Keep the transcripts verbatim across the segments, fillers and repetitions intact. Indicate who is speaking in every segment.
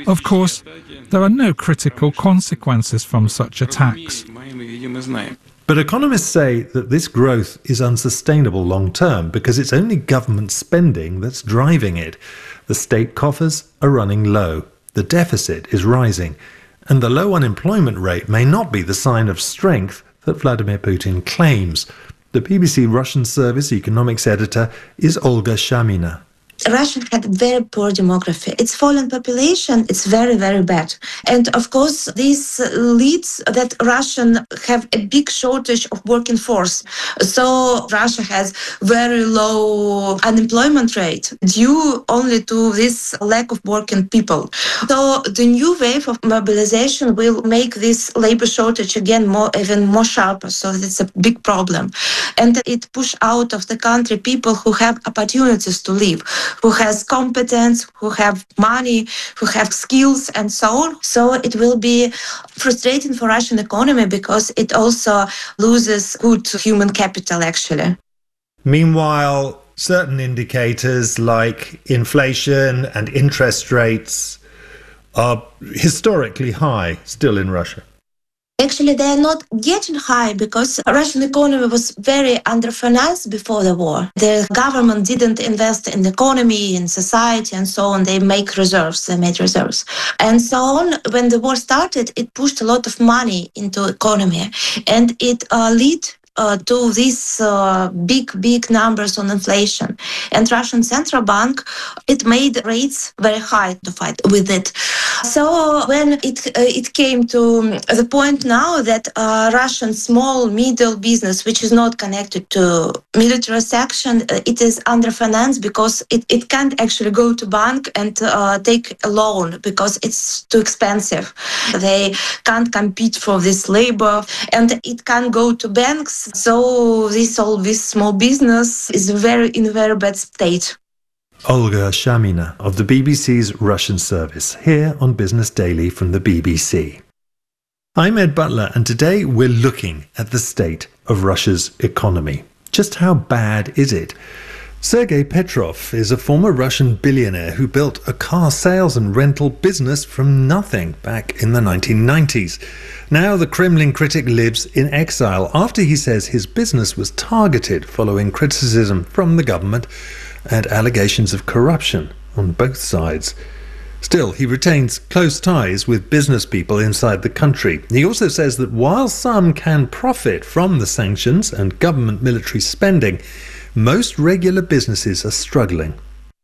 Speaker 1: Of course, there are no critical consequences from such attacks.
Speaker 2: But economists say that this growth is unsustainable long-term because it's only government spending that's driving it. The state coffers are running low, the deficit is rising, and the low unemployment rate may not be the sign of strength that Vladimir Putin claims. The B B C Russian service economics editor is Olga Shamina.
Speaker 3: Russia had very poor demography. Its fallen population, it's very, very bad. And of course, this leads that Russians have a big shortage of working force. So Russia has very low unemployment rate due only to this lack of working people. So the new wave of mobilization will make this labor shortage again more, even more sharper. So it's a big problem. And it push out of the country people who have opportunities to live, who has competence, who have money, who have skills, and so on. So it will be frustrating for Russian economy because it also loses good human capital, actually.
Speaker 2: Meanwhile, certain indicators like inflation and interest rates are historically high still in Russia.
Speaker 3: Actually, they are not getting high because the Russian economy was very underfinanced before the war. The government didn't invest in the economy, in society, and so on. They make reserves, they made reserves. And so on. When the war started, it pushed a lot of money into economy, and it uh, led Uh, to these uh, big, big numbers on inflation. And Russian Central Bank, it made rates very high to fight with it. So when it uh, it came to the point now that uh, Russian small, middle business, which is not connected to military section, uh, it is underfinanced because it, it can't actually go to bank and uh, take a loan because it's too expensive. They can't compete for this labor and it can't go to banks. So this all this small business is very in a very bad state.
Speaker 2: Olga Shamina of the B B C's Russian service, here on Business Daily from the B B C. I'm Ed Butler, and today we're looking at the state of Russia's economy. Just how bad is it? Sergei Petrov is a former Russian billionaire who built a car sales and rental business from nothing back in the nineteen nineties. Now the Kremlin critic lives in exile after he says his business was targeted following criticism from the government and allegations of corruption on both sides. Still, he retains close ties with business people inside the country. He also says that while some can profit from the sanctions and government military spending, most regular businesses are struggling.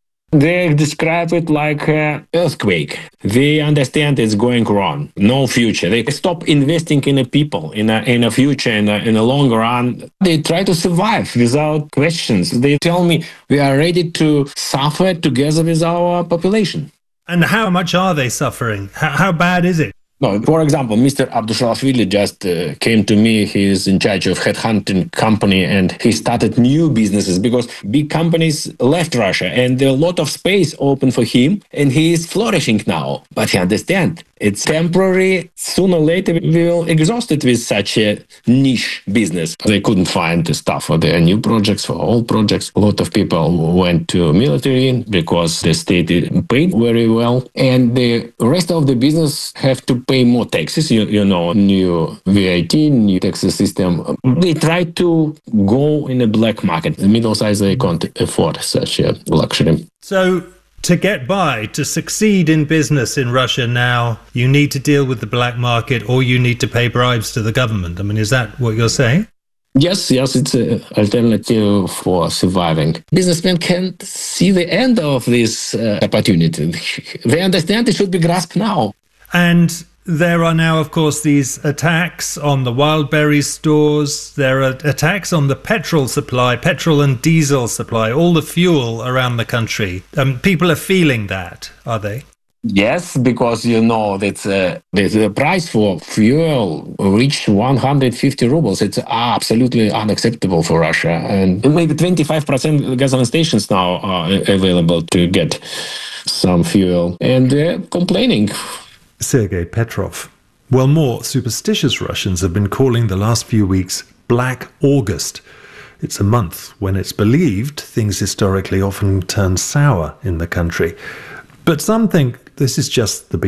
Speaker 4: They describe it like an earthquake. They understand it's going wrong, no future. They stop investing in a people, in a in a future, in a, in a long run. They try to survive without questions. They tell me we are ready to suffer together with our population.
Speaker 2: And how much are they suffering? How, how bad is it?
Speaker 4: No, for example, Mister Abdushalashvili just uh, came to me. He is in charge of headhunting company and he started new businesses because big companies left Russia and there are a lot of space open for him and he is flourishing now. But he understands it's temporary. Sooner or later we will exhaust it with such a niche business. They couldn't find the stuff for their new projects, for all projects. A lot of people went to military because the state paid very well and the rest of the business have to pay more taxes, you, you know, new V I T, new taxes system. They try to go in a black market. The middle size, they can't afford such a luxury.
Speaker 2: So to get by, to succeed in business in Russia now, you need to deal with the black market or you need to pay bribes to the government. I mean, is that what you're saying?
Speaker 4: Yes, yes, it's an alternative for surviving. Businessmen can't see the end of this uh, opportunity. They understand it should be grasped now.
Speaker 2: And there are now, of course, these attacks on the Wildberries stores. There are attacks on the petrol supply, petrol and diesel supply, all the fuel around the country. Um, people are feeling that, are they?
Speaker 4: Yes, because you know that uh, the, the price for fuel reached one hundred fifty rubles. It's absolutely unacceptable for Russia. And maybe twenty-five percent gasoline stations now are available to get some fuel. And they're complaining.
Speaker 2: Sergei Petrov. Well, more superstitious Russians have been calling the last few weeks Black August. It's a month when it's believed things historically often turn sour in the country. But some think this is just the beginning.